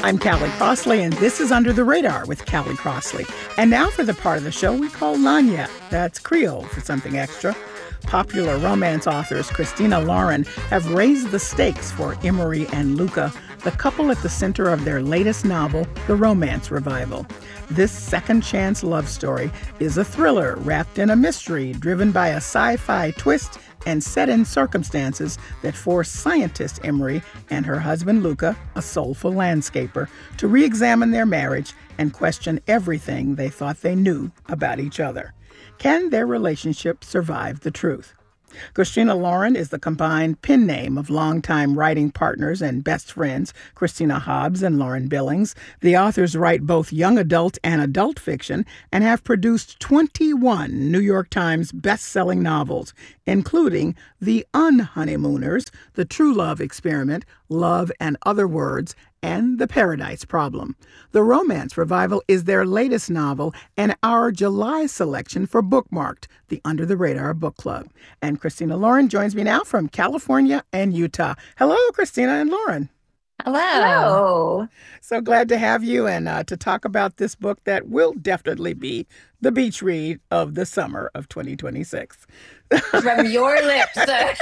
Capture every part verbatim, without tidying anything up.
I'm Callie Crossley, and this is Under the Radar with Callie Crossley. And now for the part of the show we call Lagniappe. That's Creole for something extra. Popular romance authors Christina Lauren have raised the stakes for Emery and Luca, the couple at the center of their latest novel, The Romance Revival. This second-chance love story is a thriller wrapped in a mystery driven by a sci-fi twist and set in circumstances that force scientist Emery and her husband Luca, a soulful landscaper, to re-examine their marriage and question everything they thought they knew about each other. Can their relationship survive the truth? Christina Lauren is the combined pen name of longtime writing partners and best friends, Christina Hobbs and Lauren Billings. The authors write both young adult and adult fiction and have produced twenty-one New York Times best-selling novels, including The Unhoneymooners, The True Love Experiment, Love and Other Words, and The Paradise Problem. The Romance Revival is their latest novel and our July selection for Bookmarked, the Under the Radar Book Club. And Christina Lauren joins me now from California and Utah. Hello, Christina and Lauren. Hello. Hello. So glad to have you and uh, to talk about this book that will definitely be the beach read of the summer of twenty twenty-six. From your lips.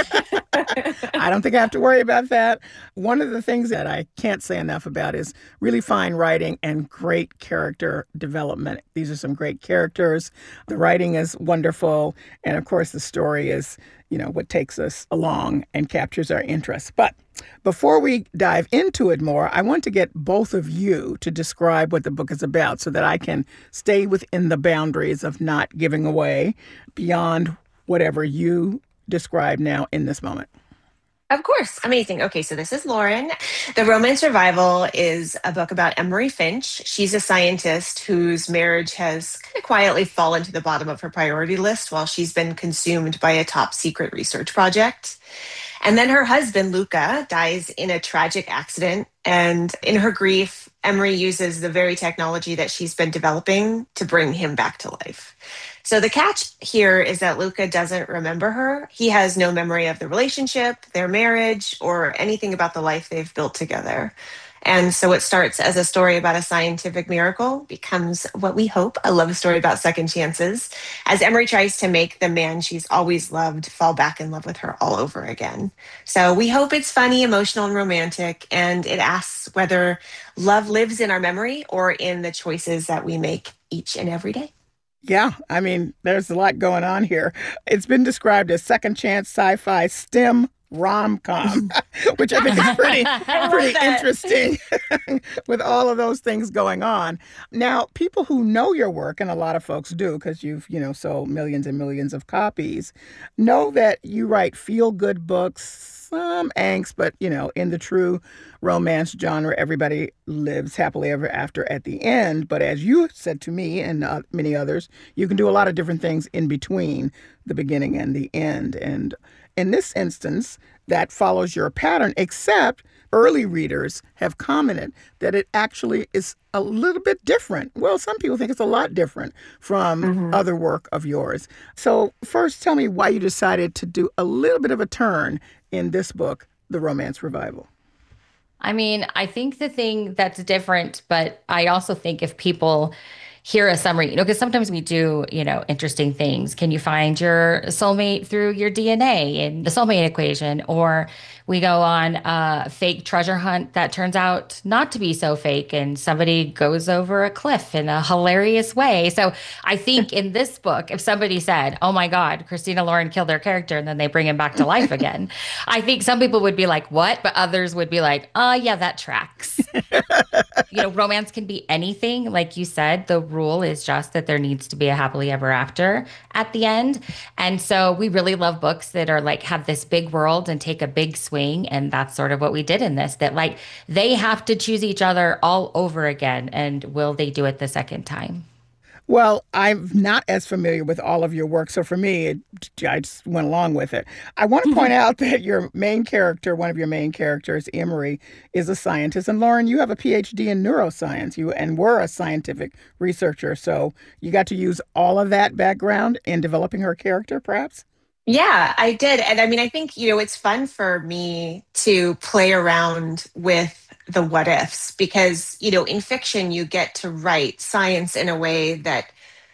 I don't think I have to worry about that. One of the things that I can't say enough about is really fine writing and great character development. These are some great characters. The writing is wonderful. And of course, the story is, you know, what takes us along and captures our interest. But before we dive into it more, I want to get both of you to describe what the book is about so that I can stay within the boundaries of not giving away beyond whatever you describe now in this moment. Of course. Amazing. Okay, so this is Lauren. The Romance Revival is a book about Emery Finch. She's a scientist whose marriage has kind of quietly fallen to the bottom of her priority list while she's been consumed by a top secret research project. And then her husband, Luca, dies in a tragic accident. And in her grief, Emery uses the very technology that she's been developing to bring him back to life. So the catch here is that Luca doesn't remember her. He has no memory of the relationship, their marriage, or anything about the life they've built together. And so what starts as a story about a scientific miracle becomes what we hope, a love story about second chances, as Emery tries to make the man she's always loved fall back in love with her all over again. So we hope it's funny, emotional, and romantic, and it asks whether love lives in our memory or in the choices that we make each and every day. Yeah, I mean, there's a lot going on here. It's been described as second chance sci-fi STEM rom-com, which I think is pretty, pretty interesting with all of those things going on. Now, people who know your work, and a lot of folks do because you've, you know, sold millions and millions of copies, know that you write feel-good books, some angst, but, you know, in the true romance genre, everybody lives happily ever after at the end. But as you said to me and uh, many others, you can do a lot of different things in between the beginning and the end. And in this instance, that follows your pattern, except early readers have commented that it actually is a little bit different. Well, some people think it's a lot different from mm-hmm. other work of yours. So first, tell me why you decided to do a little bit of a turn in this book, The Romance Revival. I mean, I think the thing that's different, but I also think if people hear a summary, you know, because sometimes we do, you know, interesting things. Can you find your soulmate through your D N A and the soulmate equation? Or we go on a fake treasure hunt that turns out not to be so fake and somebody goes over a cliff in a hilarious way. So I think in this book, if somebody said, oh my God, Christina Lauren killed their character and then they bring him back to life again, I think some people would be like, what? But others would be like, oh yeah, that tracks. You know, romance can be anything. Like you said, the rule is just that there needs to be a happily ever after at the end. And so we really love books that are like, have this big world and take a big swing. And that's sort of what we did in this, that like they have to choose each other all over again. And will they do it the second time? Well, I'm not as familiar with all of your work, so for me, it, I just went along with it. I want to point out that your main character, one of your main characters, Emery, is a scientist. And Lauren, you have a P H D in neuroscience, you and were a scientific researcher. So you got to use all of that background in developing her character, perhaps? Yeah, I did. And I mean, I think, you know, it's fun for me to play around with the what ifs, because, you know, in fiction, you get to write science in a way that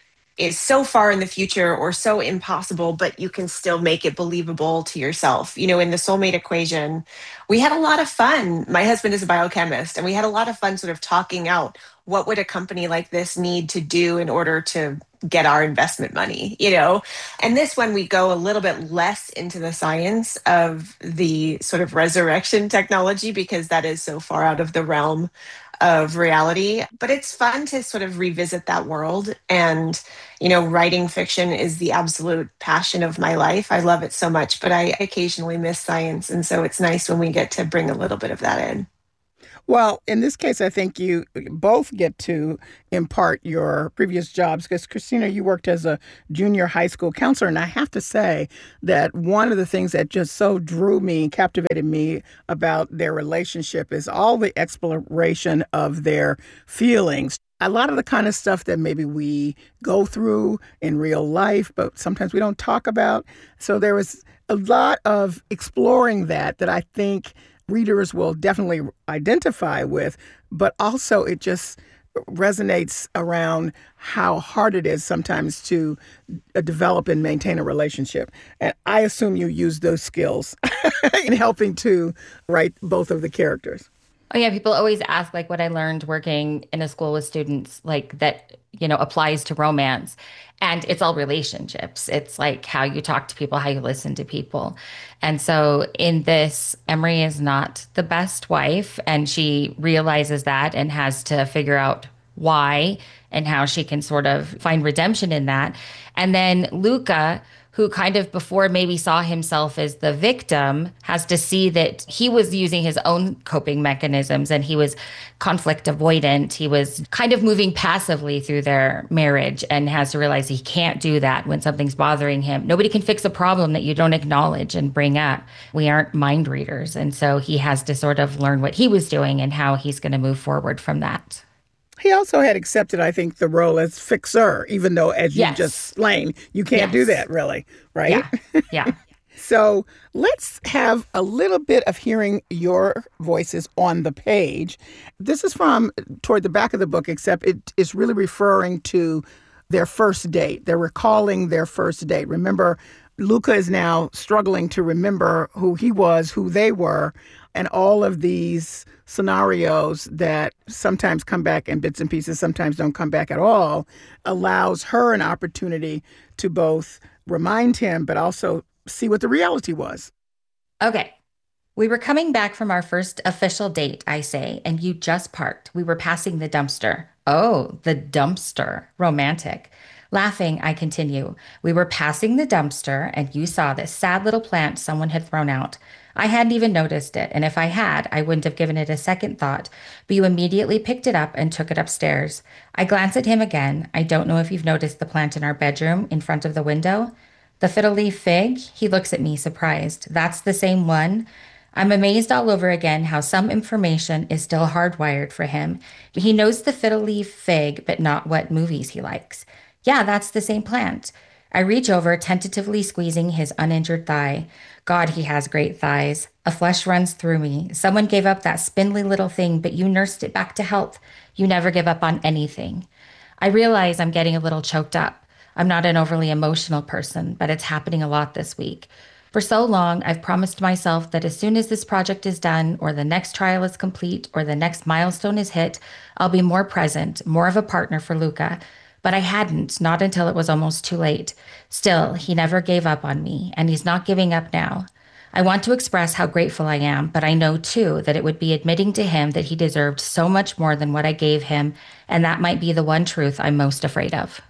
is so far in the future or so impossible, but you can still make it believable to yourself. You know, in the soulmate equation, we had a lot of fun. My husband is a biochemist, and we had a lot of fun sort of talking out what would a company like this need to do in order to get our investment money, you know? And this one, we go a little bit less into the science of the sort of resurrection technology, because that is so far out of the realm of reality. But it's fun to sort of revisit that world. And, you know, writing fiction is the absolute passion of my life. I love it so much, but I occasionally miss science. And so it's nice when we get to bring a little bit of that in. Well, in this case, I think you both get to impart your previous jobs, because, Christina, you worked as a junior high school counselor. And I have to say that one of the things that just so drew me, captivated me about their relationship is all the exploration of their feelings. A lot of the kind of stuff that maybe we go through in real life, but sometimes we don't talk about. So there was a lot of exploring that that I think readers will definitely identify with, but also it just resonates around how hard it is sometimes to uh, develop and maintain a relationship. And I assume you use those skills in helping to write both of the characters. Oh yeah, people always ask like what I learned working in a school with students, like that, you know, applies to romance. And it's all relationships. It's like how you talk to people, how you listen to people. And so in this, Emery is not the best wife, and she realizes that and has to figure out why and how she can sort of find redemption in that. And then Luca, who kind of before maybe saw himself as the victim, has to see that he was using his own coping mechanisms and he was conflict avoidant. He was kind of moving passively through their marriage and has to realize he can't do that when something's bothering him. Nobody can fix a problem that you don't acknowledge and bring up. We aren't mind readers. And so he has to sort of learn what he was doing and how he's going to move forward from that. He also had accepted, I think, the role as fixer, even though, as you Yes. just explained, you can't Yes. do that, really, right? Yeah. Yeah. So let's have a little bit of hearing your voices on the page. This is from toward the back of the book, except it is really referring to their first date. They're recalling their first date. Remember, Luca is now struggling to remember who he was, who they were, and all of these scenarios that sometimes come back in bits and pieces, sometimes don't come back at all, allows her an opportunity to both remind him, but also see what the reality was. Okay. We were coming back from our first official date, I say, and you just parked. We were passing the dumpster. Oh, the dumpster. Romantic. Laughing, I continue. We were passing the dumpster, and you saw this sad little plant someone had thrown out. I hadn't even noticed it, and if I had, I wouldn't have given it a second thought, but you immediately picked it up and took it upstairs. I glance at him again. I don't know if you've noticed the plant in our bedroom in front of the window. The fiddle leaf fig? He looks at me, surprised. That's the same one? I'm amazed all over again how some information is still hardwired for him. He knows the fiddle leaf fig, but not what movies he likes. Yeah, that's the same plant. I reach over, tentatively squeezing his uninjured thigh. God, he has great thighs. A flush runs through me. Someone gave up that spindly little thing, but you nursed it back to health. You never give up on anything. I realize I'm getting a little choked up. I'm not an overly emotional person, but it's happening a lot this week. For so long, I've promised myself that as soon as this project is done, or the next trial is complete, or the next milestone is hit, I'll be more present, more of a partner for Luca. But I hadn't, not until it was almost too late. Still, he never gave up on me, and he's not giving up now. I want to express how grateful I am, but I know, too, that it would be admitting to him that he deserved so much more than what I gave him, and that might be the one truth I'm most afraid of.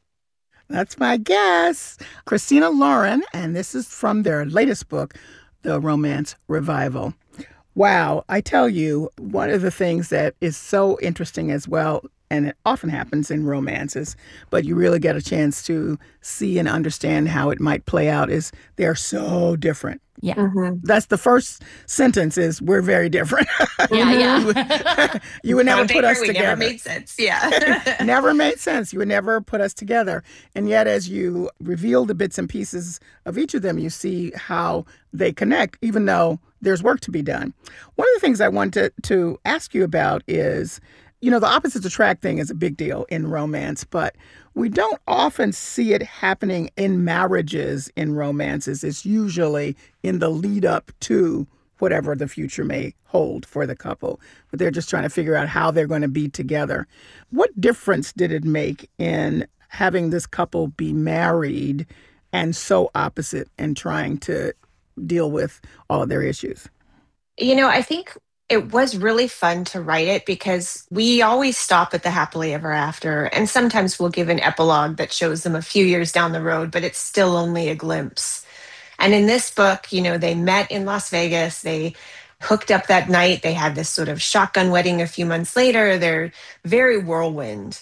That's my guess. Christina Lauren, and this is from their latest book, The Romance Revival. Wow, I tell you, one of the things that is so interesting as well and it often happens in romances, but you really get a chance to see and understand how it might play out, is they're so different. Yeah. Mm-hmm. That's the first sentence is, we're very different. Yeah, yeah. You would never Found put Baker, us we together. Never made sense. Yeah. Never made sense. You would never put us together. And yet, as you reveal the bits and pieces of each of them, you see how they connect, even though there's work to be done. One of the things I wanted to ask you about is, you know, the opposites attract thing is a big deal in romance, but we don't often see it happening in marriages in romances. It's usually in the lead up to whatever the future may hold for the couple. But they're just trying to figure out how they're going to be together. What difference did it make in having this couple be married and so opposite and trying to deal with all of their issues? You know, I think it was really fun to write it because we always stop at the happily ever after. And sometimes we'll give an epilogue that shows them a few years down the road, but it's still only a glimpse. And in this book, you know, they met in Las Vegas. They hooked up that night. They had this sort of shotgun wedding a few months later. They're very whirlwind.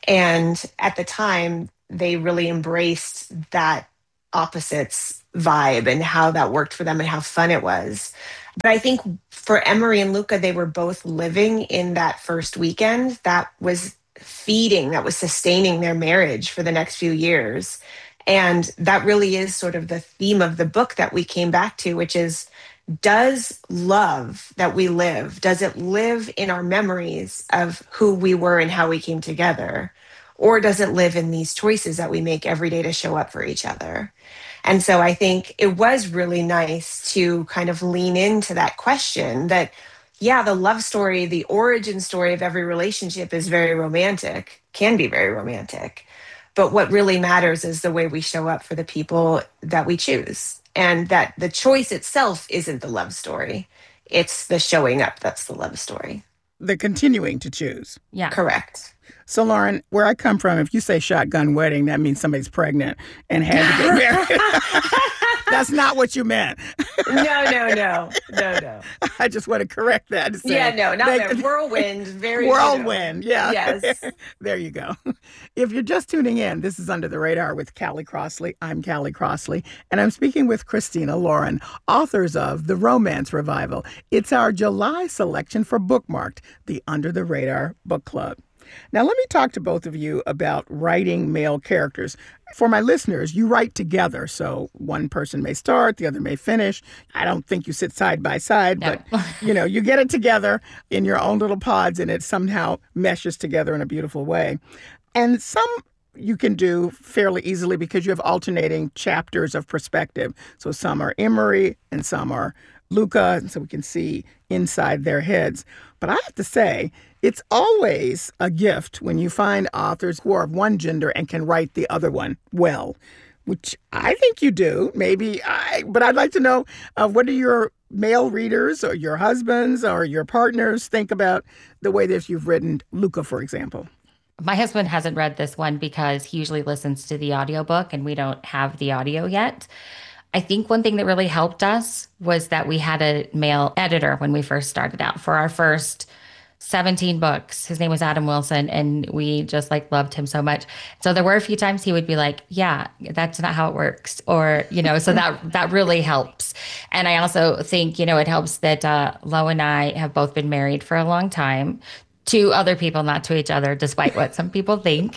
And at the time, they really embraced that opposites vibe and how that worked for them and how fun it was. But I think for Emery and Luca, they were both living in that first weekend that was feeding, that was sustaining their marriage for the next few years. And that really is sort of the theme of the book that we came back to, which is, does love that we live, does it live in our memories of who we were and how we came together? Or does it live in these choices that we make every day to show up for each other? And so I think it was really nice to kind of lean into that question that, yeah, the love story, the origin story of every relationship is very romantic, can be very romantic. But what really matters is the way we show up for the people that we choose. And that the choice itself isn't the love story. It's the showing up that's the love story. The continuing to choose. Yeah. Correct. So, Lauren, where I come from, if you say shotgun wedding, that means somebody's pregnant and had to get married. That's not what you meant. No, no, no, no, no. I just want to correct that. Say, yeah, no, not they, there. Whirlwind. Very Whirlwind, you know. yeah. Yes. There you go. If you're just tuning in, this is Under the Radar with Callie Crossley. I'm Callie Crossley, and I'm speaking with Christina Lauren, authors of The Romance Revival. It's our July selection for Bookmarked, the Under the Radar Book Club. Now, let me talk to both of you about writing male characters. For my listeners, you write together, so one person may start, the other may finish. I don't think you sit side by side, No. but, you know, you get it together in your own little pods, and it somehow meshes together in a beautiful way. And some you can do fairly easily because you have alternating chapters of perspective. So some are Emery and some are Luca, and so we can see inside their heads. But I have to say, it's always a gift when you find authors who are of one gender and can write the other one well, which I think you do. Maybe I, but I'd like to know uh, what do your male readers or your husbands or your partners think about the way that you've written Luca, for example? My husband hasn't read this one because he usually listens to the audiobook and we don't have the audio yet. I think one thing that really helped us was that we had a male editor when we first started out for our first seventeen books. His name was Adam Wilson, and we just like loved him so much. So there were a few times he would be like, yeah, that's not how it works. Or, you know, so that, that really helps. And I also think, you know, it helps that uh, Lo and I have both been married for a long time. To other people, not to each other, despite what some people think.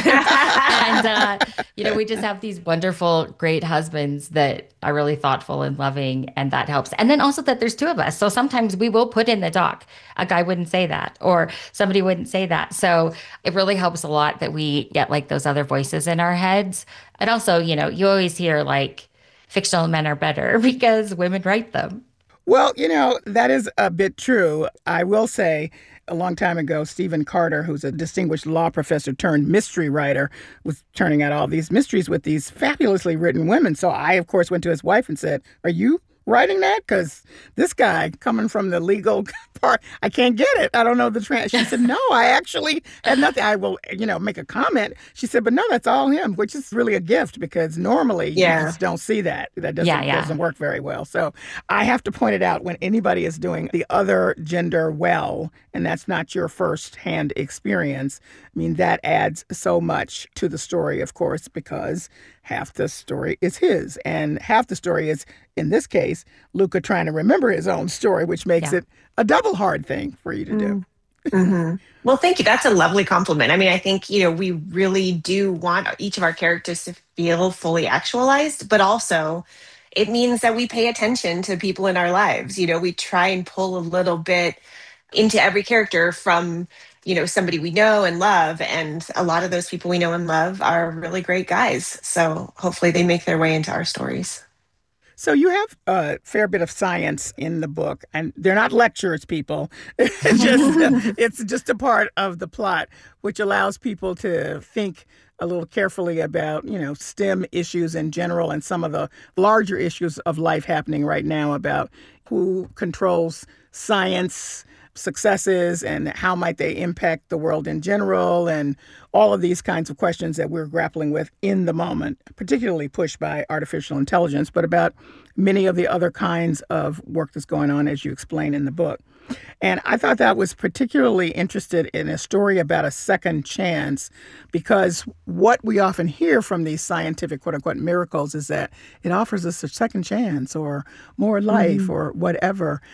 and, uh, you know, we just have these wonderful, great husbands that are really thoughtful and loving, and that helps. And then also that there's two of us. So sometimes we will put in the doc, a guy wouldn't say that, or somebody wouldn't say that. So it really helps a lot that we get like those other voices in our heads. And also, you know, you always hear like fictional men are better because women write them. Well, you know, that is a bit true. I will say, a long time ago, Stephen Carter, who's a distinguished law professor turned mystery writer, was turning out all these mysteries with these fabulously written women. So I, of course, went to his wife and said, are you writing that? Because this guy coming from the legal part, I can't get it. I don't know the trans. She said, no, I actually had nothing. I will, you know, make a comment. She said, but no, that's all him, which is really a gift because normally Yeah. you just don't see that. That doesn't, Yeah, yeah. doesn't work very well. So I have to point it out when anybody is doing the other gender well, and that's not your first-hand experience. I mean, that adds so much to the story, of course, because half the story is his, and half the story is, in this case, Luca trying to remember his own story, which makes Yeah. it a double hard thing for you to do. hmm Well, thank you. That's a lovely compliment. I mean, I think, you know, we really do want each of our characters to feel fully actualized, but also it means that we pay attention to people in our lives. You know, we try and pull a little bit into every character from, you know, somebody we know and love. And a lot of those people we know and love are really great guys. So hopefully they make their way into our stories. So you have a fair bit of science in the book, and they're not lectures, people. It's just it's just a part of the plot, which allows people to think a little carefully about, you know, STEM issues in general and some of the larger issues of life happening right now about who controls science successes and how might they impact the world in general, and all of these kinds of questions that we're grappling with in the moment, particularly pushed by artificial intelligence, but about many of the other kinds of work that's going on, as you explain in the book. And I thought that was particularly interested in a story about a second chance, because what we often hear from these scientific, quote unquote, miracles is that it offers us a second chance or more life or whatever.